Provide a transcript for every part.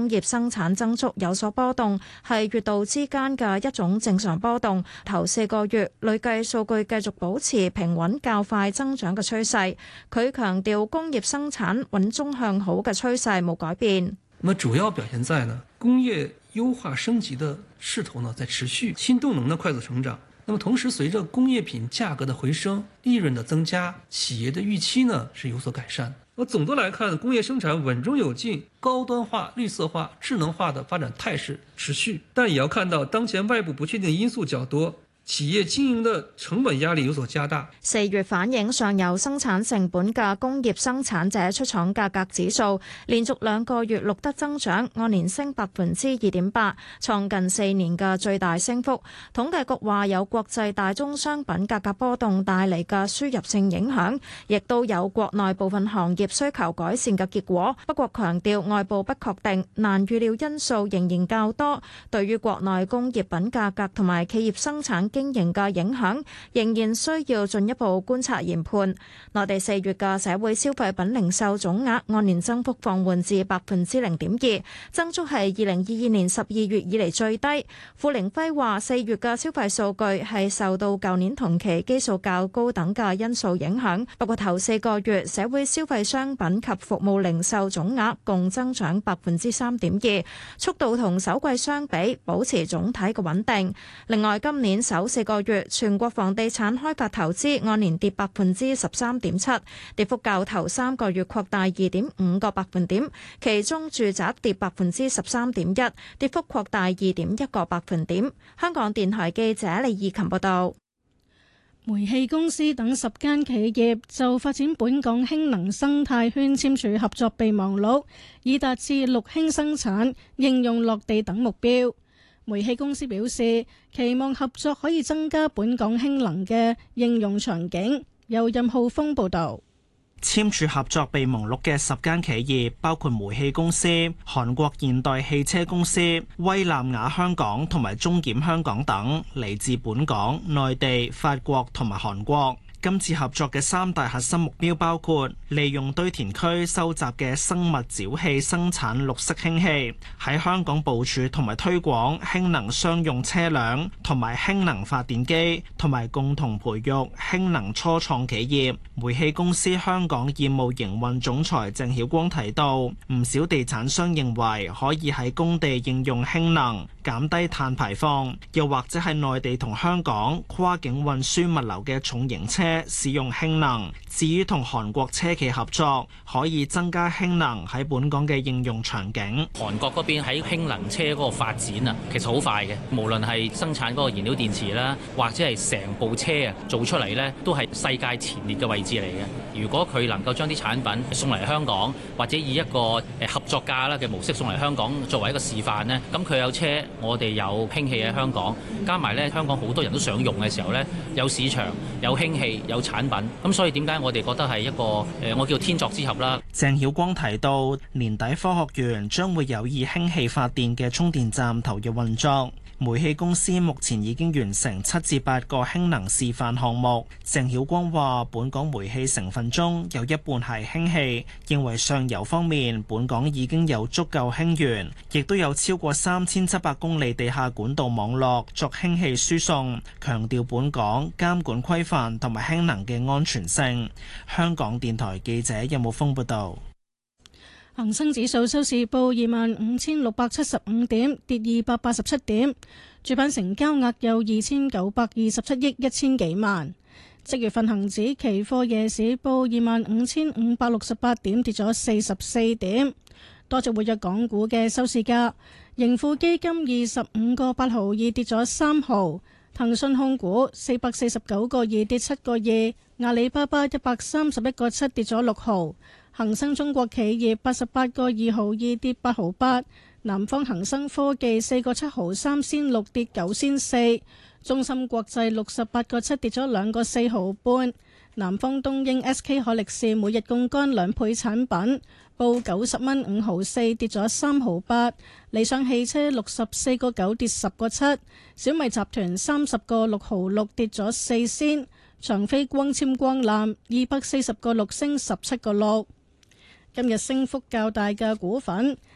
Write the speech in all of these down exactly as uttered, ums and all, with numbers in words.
工業生產增速有所波動，係月度之間嘅一種正常波動。頭四個月累計數據繼續保持平穩較快增長嘅趨勢。佢強調工業生產穩中向好嘅趨勢冇改變。 那麼主要表現在呢工業優化升級的勢頭呢在持續，新動能的快速成長。那麼同時，隨着工業品價格的回升，利潤的增加，企業的預期呢是有所改善。那總的來看，工業生產穩中有進，高端化、綠色化、智能化的發展態勢持續。但也要看到，當前外部不確定因素較多，企業經營的成本壓力有所加大。 四月反映上游生產成本嘅工業生產者出廠價格指數，連續兩個月錄得增長，按年升百分之二點八，創近四年嘅最大升幅。統計局話有國際大宗商品價格波動帶嚟嘅輸入性影響，亦都有國內部分行業需求改善嘅結果。不過強調外部不確定、難預料因素仍然較多，對於國內工業品價格同埋企業生產經營嘅影響仍然需要進一步觀察研判。內地四月嘅社會消費品零售總額按年增幅放緩至百分之零點二，增速係二零二二年十二月以嚟最低。傅凌輝話：四月嘅消費數據係受到舊年同期基數較高等嘅因素影響，不過頭四個月社會消費商品及服務零售總額共增長百分之三點二，速度同首季相比保持總體嘅穩定。另外，今年首四個月全國房地產開發投資按年跌百分之十三點七，跌幅較頭三個月擴大二點五個百分點，其中住宅跌百分之十三點一，跌幅擴大二點一個百分點。香港電台記者李義琴報道。 煤氣公司等十間企業就發展本港氫能生態圈簽署合作備忘錄，以達至綠氫生產、應用落地等目標。煤氣公司表示，期望合作可以增加本港氫能嘅應用場景。由任浩峰報道。 簽署合作備忘錄嘅十間企業包括煤氣公司、韓國現代汽車公司、威南亞香港同埋中檢香港等，嚟自本港、內地、法國同埋韓國。今次合作嘅三大核心目標包括利用堆填區收集嘅生物沼氣生產綠色氫氣，喺香港部署同埋推廣氫能商用車輛同埋氫能發電機，同埋共同培育氫能初創企業。煤氣公司香港業務營運總裁鄭曉光提到，唔少地產商認為可以喺工地應用氫能，減低碳排放，又或者係內地同香港跨境運輸物流嘅重型車使用氫能。至於同韓國車企合作，可以增加氫能喺本港嘅應用場景。 韓國嗰邊喺氫能車嗰個發展啊，其實好快嘅，無論係生產嗰個燃料電池啦，或者係成部車啊做出嚟呢，都係世界前列嘅位置嚟嘅。如果佢能夠將啲產品送嚟香港，或者以一個誒合作價啦嘅模式送嚟香港作為一個示範呢，咁佢有車，我哋有氫氣喺香港，加埋呢香港好多人都想用嘅時候呢，有市場、有氫氣、有產品，咁所以點解我哋覺得係一個誒，我叫天作之合啦。 鄭曉光提到，年底科學園將會有以氫氣發電嘅充電站投入運作。煤氣公司目前已經完成七至八個氫能示範項目。鄭曉光話，本港煤氣成分中有一半係氫氣，認為上游方面本港已經有足夠氫源，亦都有超過三千七百公里地下管道網絡作氫氣輸送，強調本港監管規範同埋氫能嘅安全性。香港電台記者任武峰報道。 恒生指數收市報二萬五千六百七十五點，跌二百八十七點。主板成交額有二千九百二十七億一千幾萬。即月份恒指期貨夜市報二萬五千五百六十八點，跌咗四十四點。多隻活躍港股嘅收市價，盈富基金二十五個八毫二跌咗三毫，騰訊控股四百四十九個二跌七個二，阿里巴巴一百三十一個七跌咗六毫。恒生中國企業八十八個二毫二跌八毫八，南方恒生科技四個七毫三仙六跌九仙四，中芯國際六十八個七跌咗兩個四毫半，南方東英 S K 海力士每日槓桿兩倍產品，報九十蚊五毫四跌咗三毫八，理想汽車六十四個九跌十個七，小米集團三十個六毫六跌咗四仙，長飛光纖光纜二百四十個六升十七個六。今日升幅較大嘅股份：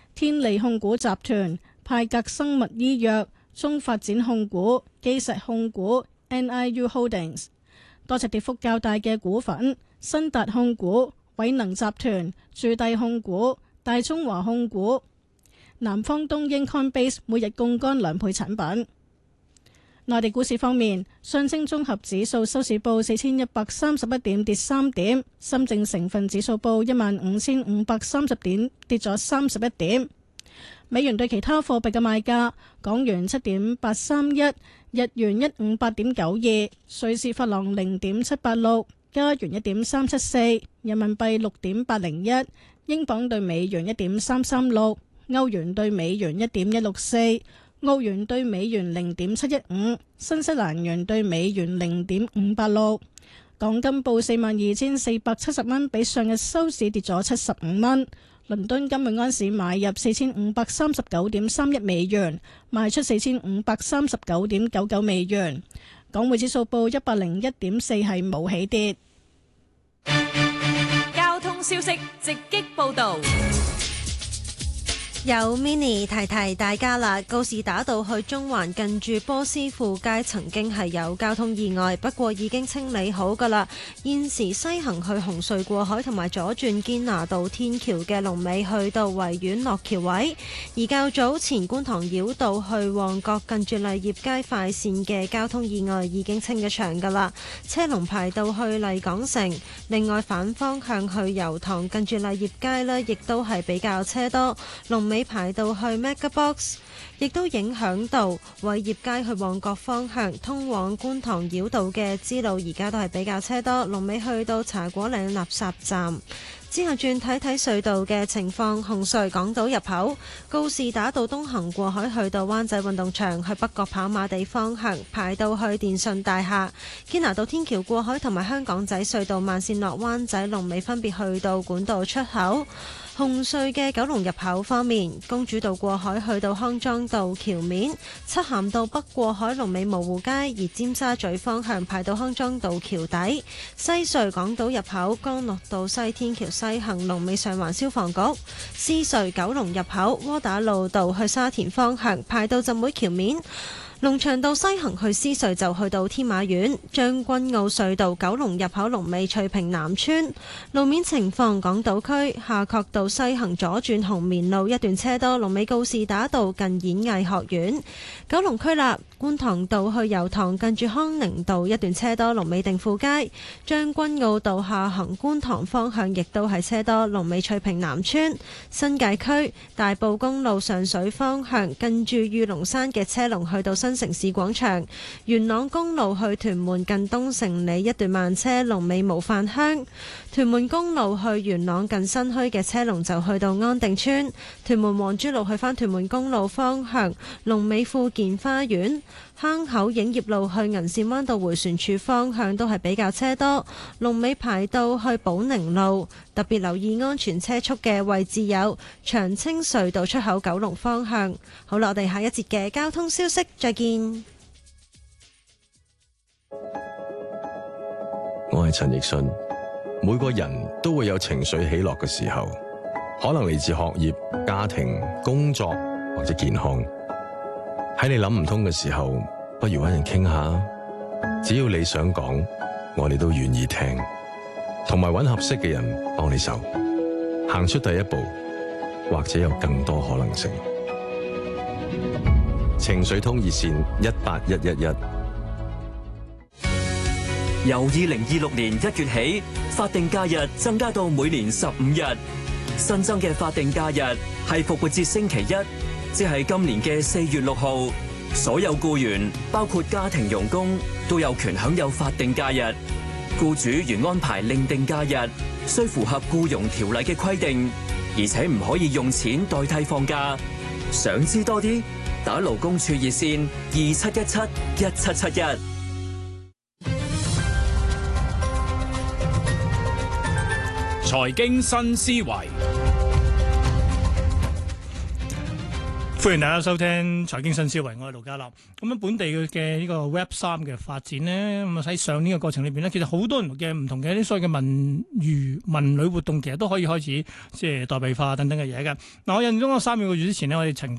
天利控股集團、派格生物醫藥、中發展控股、基石控股、N I U Holdings。多隻跌幅較大嘅股份：新達控股、偉能集團、駐地控股、大中華控股、南方東英 Coinbase 每日槓桿兩倍產品。內地股市方面，上證綜合指數收市報四千一百三十一點，跌三點；深證成分指數報一萬五千五百三十點，跌咗三十一點。美元對其他貨幣嘅賣價：港元七點八三一，日元一五八點九二，瑞士法郎零點七八六，加元一點三七四，人民幣六點八零一，英鎊對美元一點三三六，歐元對美元一點一六四。澳元兌美元零點七一五，新西蘭元兌美元零點五八六。港金報四萬二千四百七十蚊，比上日收市跌咗七十五蚊。倫敦金每安士買入四千五百三十九點三一美元，賣出四千五百三十九點九九美元。港匯指數報一百零一點四，係冇起跌。 交通消息直擊報道。 有 mini 提提大家啦，告士打道去中環近住波斯富街曾經係有交通意外，不過已經清理好噶啦。現時西行去紅隧過海同埋左轉堅拿道天橋嘅龍尾去到維園落橋位，而較早前觀塘繞道去旺角近住勵業街快線嘅交通意外已經清咗場噶啦，車龍排到去麗港城。另外反方向去油塘近住勵業街呢，亦都係比較車多，龍尾排到去 MegaBox， 亦都影響到偉業街去旺角方向通往觀塘繞道嘅支路，而家都係比較車多，龍尾去到茶果嶺垃圾站。之後轉睇睇隧道嘅情況，紅隧港島入口告士打道東行過海去到灣仔運動場，去北角跑馬地方向排到去電訊大廈，堅拿道天橋過海同埋香港仔隧道慢線落灣仔龍尾分別去到管道出口。紅隧嘅九龍入口方面，公主道過海去到康莊道橋面，漆咸道北過海龍尾蕪湖街，而尖沙咀方向排到康莊道橋底。西隧港島入口干諾道西天橋西行龍尾上環消防局。獅隧九龍入口窩打老道去沙田方向排到浸會橋面。龍翔道西行去獅隧就去到天馬苑。將軍澳隧道九龍入口龍尾翠屏南村。路面情況，港島區夏慤道西行左轉紅棉路一段車多，龍尾告士打道近演藝學院。九龍區啦，觀塘道去油塘近住康寧道一段車多，龍尾定富街。將軍澳道下行觀塘方向亦都係車多，龍尾翠屏南村。新界區大埔公路上水方向近住御龍山嘅車龍去到新城市廣場。元朗公路去屯門近東城里一段慢車，龍尾模範鄉。屯門公路去元朗近新墟嘅車龍就去到安定村。屯門皇珠路去返屯門公路方向，龍尾富健花園。坑口影業路去銀線灣道迴旋處方向都係比較車多，龍尾排到去寶寧路。特別留意安全車速嘅位置有長青隧道出口九龍方向。好啦，我哋下一節嘅交通消息再見。 我係陳奕迅。每個人都會有情緒起落嘅時候，可能嚟自學業、家庭、工作或者健康。喺你諗唔通嘅時候，不如搵人傾下。只要你想講，我哋都願意聽，同埋搵合適嘅人幫你手，行出第一步，或者有更多可能性。情緒通熱線一八一一一。 由二零二六年一月起，法定假日增加到每年十五日。新增嘅法定假日係復活節星期一，即係今年嘅四月六號。所有僱員，包括家庭傭工，都有權享有法定假日。僱主如安排另定假日，需符合僱傭條例嘅規定，而且唔可以用錢代替放假。想知多啲，打勞工處熱線二七一七一七七一。 財經新思維， 歡迎大家收聽財經新思維，我係盧家樂。咁樣本地嘅呢個 Web 三嘅發展呢，咁啊喺上年嘅過程裏邊呢，其實好多嘅唔同嘅啲所謂嘅文娛文旅活動，其實都可以開始即係代幣化等等嘅嘢嘅。嗱，我印象中我三個月之前呢，我哋曾